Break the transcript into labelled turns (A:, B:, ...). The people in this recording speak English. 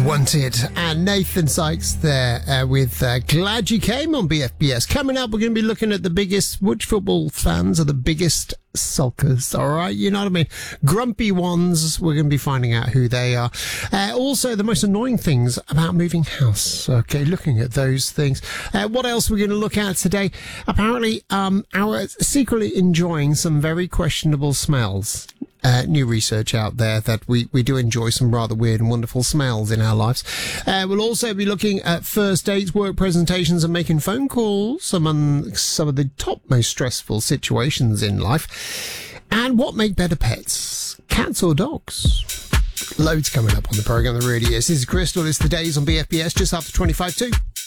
A: Wanted, and Nathan Sykes there with Glad You Came on BFBS. Coming up, we're going to be looking at the biggest, which football fans are the biggest sulkers, all right? You know what I mean? Grumpy ones, we're going to be finding out who they are. Also, the most annoying things about moving house. Okay, looking at those things. What else we're going to look at today? Apparently, our secretly enjoying some very questionable smells. New research out there that we do enjoy some rather weird and wonderful smells in our lives. We'll also be looking at first dates, work presentations, and making phone calls among some of the top most stressful situations in life. And what make better pets, cats or dogs? Loads coming up on the programme, there really is. This is Crystal, it's the Days on BFBS, just after 25 to.